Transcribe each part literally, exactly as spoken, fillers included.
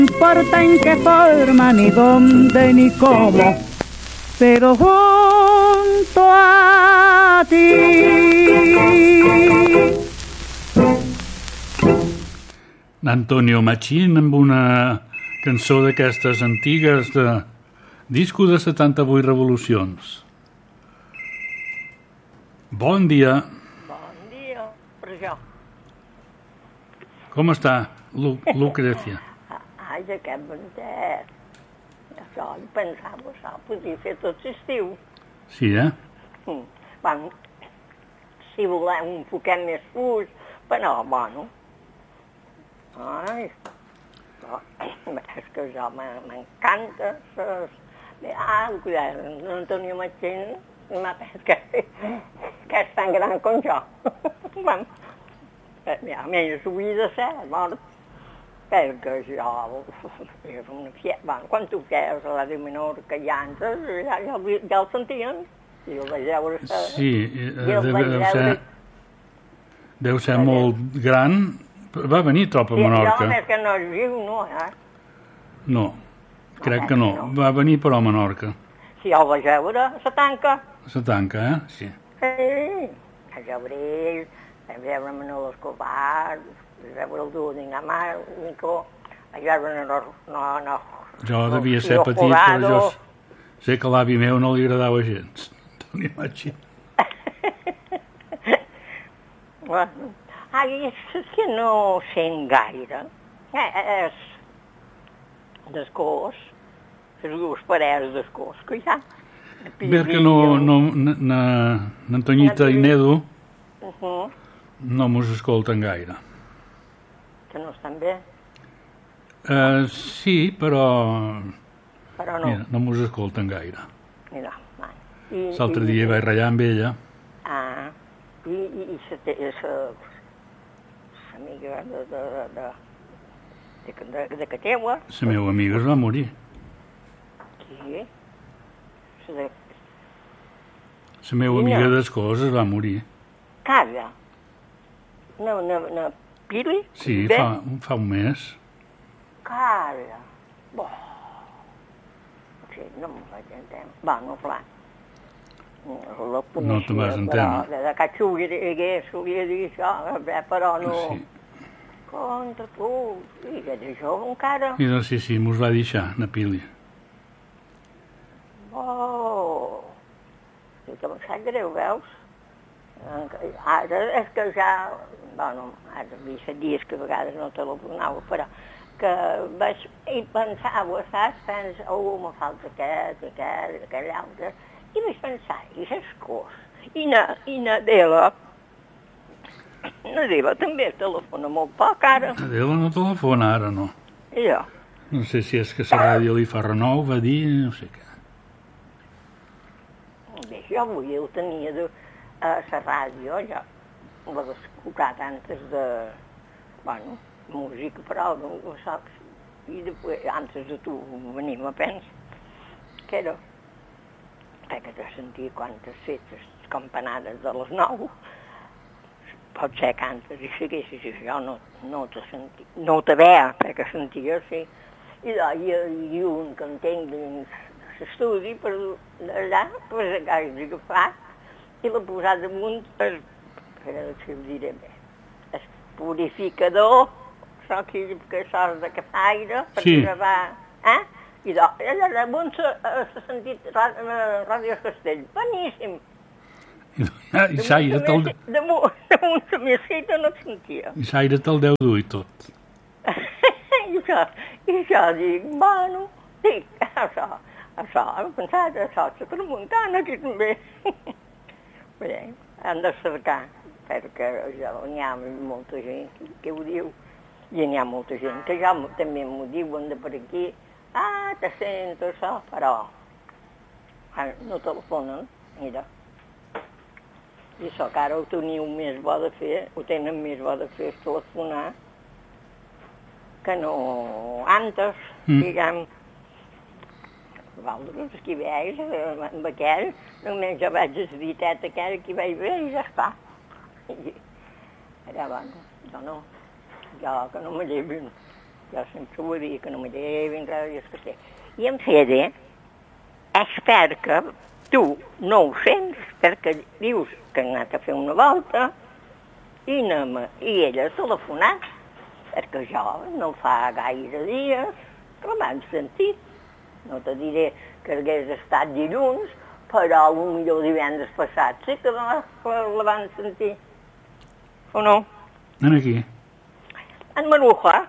importa en qué forma, ni dónde, ni cómo, pero junto a ti. Antonio Machín amb una cançó d'aquestes antigues de disco de setanta-vuit revolucions. Bon dia. Bon dia, per jo. Com està, Lu Lucrecia? Ai, aquest ventet. Això, jo pensava, això podria ser tot l'estiu. Sí, eh? Mm. Bueno, si voleu un poquet més fluix, però, bueno. Ai, és que jo m'encanta. Ah, cuidado, Antonio Machín, m'ha pensat que, que és tan gran com jo. Bueno, ja m'he subit de ser mort, perquè jo, una fie... bueno, quan tu feies a la de Menorca i antes, ja, ja, ja el sentien, i el vaig veure... Sí, deu, deu ser, deu ser molt gran. Va venir trop a Menorca. Sí, jo és que no es viu, no, eh? No, crec que no. Va venir però a Menorca. Sí, el vaig veure, a la tanca. A la tanca, eh? Sí. Sí, a Gabriel, a veure Manolo Escobar, a veure el duo d'Inamànico, a veure no, no, no... Jo devia ser petit, però jo sé que l'avi meu no li agradava gens. Toni Machín. Bueno, ai, és que no sent gaire. Eh, és d'escós, les dues parelles d'escós que hi ha. Perquè no, no, n'Antonita i Nedo no mos escolten gaire. Que no estan bé? Uh, sí, però... Però no. Mira, no mos escolten gaire. Mira, man. L'altre dia vaig ratllar amb ella. Ah, i, i, i sa, sa, sa amiga de, de, de, de, de, de que teua... La meva amiga es va morir. Qui? La meva amiga d'Escós es va morir. Calla? No, no, no, Pili? Sí, fa, fa un mes. Calla. Bo. Sí, no m'ho vaig entendre. Va, no, clar. No la coneixia, no te vas entendre. Però de que xugués, xugués dir això, però no... Sí. Contra tu, i que d'això encara... I doncs sí, sí, mos va deixar, na Pili. Oh, sí que em sap greu, veus? Ara és que ja, bueno, ara havia dies que a vegades no telefonava, però que vaig, i pensava, saps, pens, oh, me falta aquest, aquest, aquell altre, i vaig pensar, i s'escós, i na, i na Adela, Adela també telefona molt poc ara. Adela no telefona ara, no. I jo? No sé si és que la ràdio li fa renou, va dir, no sé què. Bé, jo avui ho tenia de, a la ràdio, jo l'he escoltat antes de, bueno, música, però no ho saps. I després, antes de tu venir, me penso, que era, perquè te sentia quantes fetes campanades de les nou, pot ser cantes i segueixes, i jo no, no te sentia, no te veia, perquè sentia, sí. I allò, hi ha un que entenc l'estudi, per allà, pues l'haig agafat i l'he posat damunt, per, per si ho diré bé, el purificador, això aquí, que això és de cafaire, per sí. Gravar, eh? I allà damunt s'ha sentit Ràdio Castell, boníssim. I s'aire-te'l... Damunt la meseta no et sentia. I s'aire-te'l deu dur i tot. I jo, i jo dic, bueno, dic, això, això, he pensat, això, la tramuntana aquí també. Bé, hem de cercar, perquè ja n'hi ha molta gent que ho diu, i n'hi ha molta gent que ja també m'ho diuen de per aquí, ah, te sento això, però no telefonen, mira. I això que ara ho teniu més bo de fer, ho tenen més bo de fer, és telefonar, que no antes, mm. diguem. Vosaltres qui veus, amb aquell, només jo vaig desditet aquell que vaig ver i ja està. I, ara, bueno, jo no, jo que no me llevin. Jo sempre ho dia que no m'hi deia vindrà dies que sé. I en Fede, espero que tu no ho sents, perquè dius que han anat a fer una volta i, anem, i ell ha telefonat, perquè jo no fa gaire dies que la van sentir. No te diré que hagués estat dilluns, però potser divendres passat sí que la, la van sentir. O no? En aquí? En Maruja.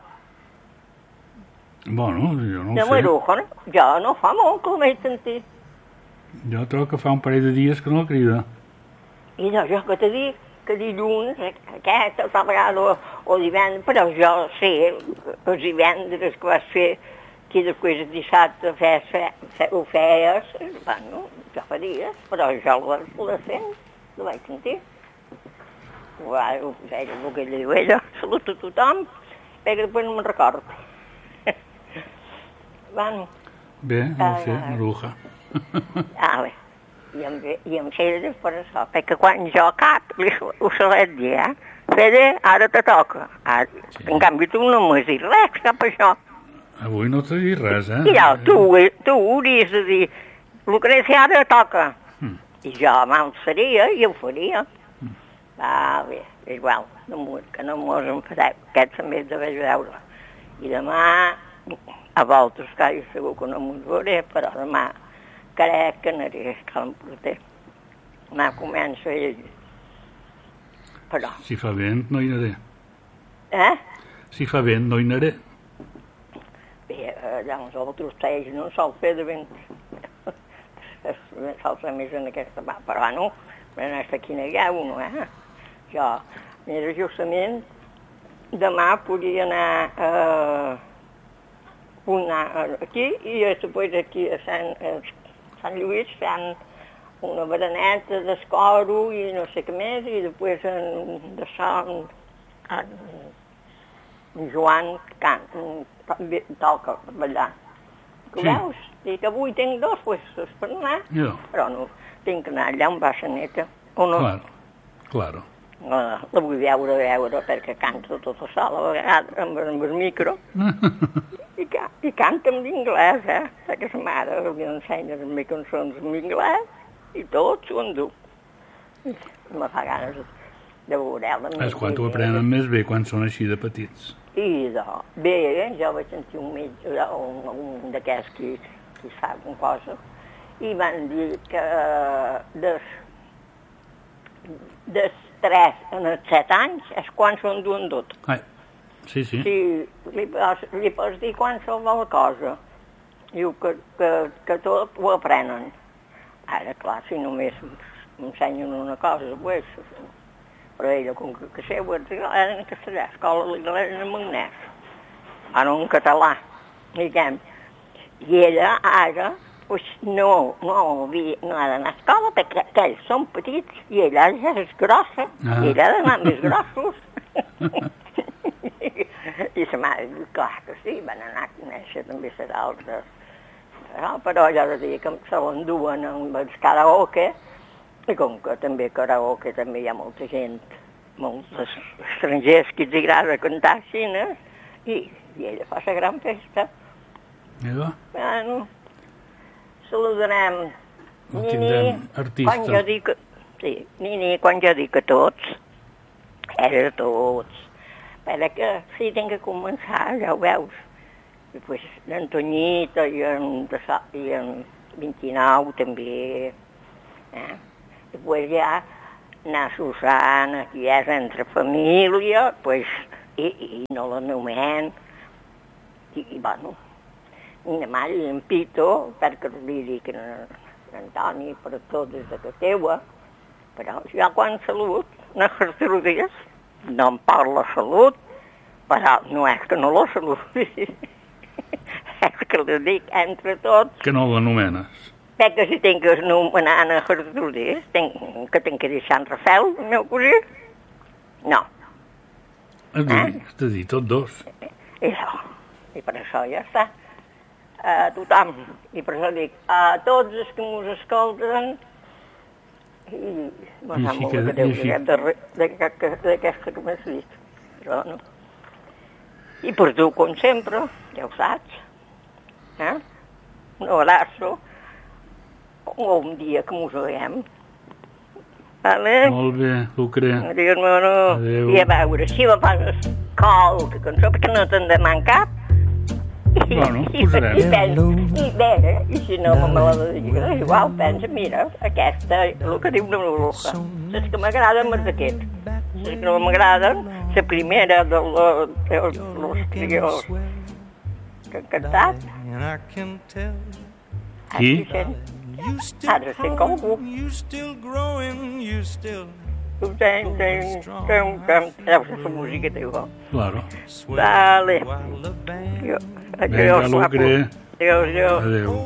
Bueno, jo no ho de sé. Maruja, jo no fa molt que la vaig sentir. Jo trobo que fa un parell de dies que no la crida. I no, jo que t'he dit que dilluns, aquesta altra vegada o, o divendres, però jo sé els divendres que vas fer, que després el dissabte fes, fe, fe, ho feies, bueno, jo fa dies, però jo la, la sent, la vaig sentir. Ho feia el que ella diu, ella saluta a tothom, perquè després no me'n recordo. Bueno. Bé, no ho sé, Maruja. Ah, bé. I em, i em Fede per això, perquè quan jo cap, li, ho sabem dir, eh? Fede, ara te toca. Ara, sí. En canvi, tu no m'has dit res cap a això. Avui no t'he dit res, eh? I ja, tu, tu hauries de dir, el que he fet ara toca. Mm. I jo m'alçaria i ho faria. Mm. Ah, bé, igual, no, que no mos enfadeu, aquest també he de veure. I demà, a voltes, que jo segur que no m'ho veuré, però demà crec que aniré a l'emporter. Demà començo a llegir. Però... Si fa vent, no hi anaré. Eh? Si fa vent, no hi anaré. Bé, allà uns altres talls no sol fer de vent. Sol fer més en aquesta mà, però no, en aquesta quina hi ha uno, eh? Jo, mira, justament, demà podria anar a... una aquí i després aquí a Sant, a Sant Lluís fent una bereneta d'escoro i no sé què més, i després en, de Sant en, en Joan can, toca ballar. Que sí. Veus? Dic, avui tinc dos puestos per anar, jo. Però no, tinc que anar allà on va la neta, o no? Claro, claro. La, la vull veure, veure, perquè canto tota sola a vegades amb, amb el micro. I, I canta en anglès, eh? Perquè sa mare li ensenya les meves cançons en anglès i tot s'ho endú. Me fa ganes de veure-la. És quan ho aprenen més bé, quan són així de petits. I de... Bé, jo vaig sentir un metge, un, un d'aquests qui, qui sap una cosa, i van dir que des, des tres en els set anys és quan s'ho enduen tot. Ai, sí, sí. Si li, li pots dir qualsevol cosa, diu que, que, que tot ho aprenen. Ara, clar, si només m'ensenyen una cosa, pues, però ella, com que, que sé, ho era en castellà, escola l'anglès en magnès, ara en català, diguem. I ella ara, pues, no, no, havia, no ha d'anar a escola perquè ells són petits i ella ja és grossa, ah. I ella ha d'anar més grossos. I sa mare diu, clar que sí, van anar a conèixer també les altres. No, però ja deia que se l'enduen amb el karaoke, i com que també karaoke també hi ha molta gent, molts estrangers que els agrada cantar així, i, i ella fa la gran festa. Mira. Bueno, saludarem. No tindrem artista. Quan jo dic, sí, Nini, quan jo dic a tots, és a tots. Perquè sí, tinc que començar, ja ho veus. I pues l'Antonyita i en, i en vint-i-nou també. Eh? Després ja na Susana, que ja és entre família, pues, i, i no l'anomen. I, i bueno, i demà i en Pito, perquè li dic a Antoni, per tot des de que teua, però jo quan salut, na Gertrudis, no em parla salut, però no és que no la saluti. És que li dic entre tots. Que no l'anomenes. Perquè si tinc que anomenar a Gertrudis, que tinc que dir Sant Rafel, el meu cosí? No. Has de dir, has de dir tots dos. I això, i per això ja està. A tothom, i per això dic, a tots els que mos escolten, i me sap molt que deu ser d'aquesta que m'has dit, però no. I per tu, com sempre, ja ho saps. Eh? Un abraço. O un dia que mos veiem. Vale? Molt bé, Lucre. Adéu, hermano. Adéu. I a veure, si la poses colta cançó, perquè no te'n deman cap. Bueno, I, posarem. i, pensa, i bé, eh? I si no me la dediques, igual pensa, mira, aquesta, el que diu una bruja. Les que m'agraden més d'aquest. Les que no m'agraden, la primera de los crios que han cantat. Qui? Ara sent com algú. Tu tens, tens, tens, tens, deus ser la música teva. Claro. Vale. Adéu, Vinga, Lucre. Adéu, adéu. Adéu.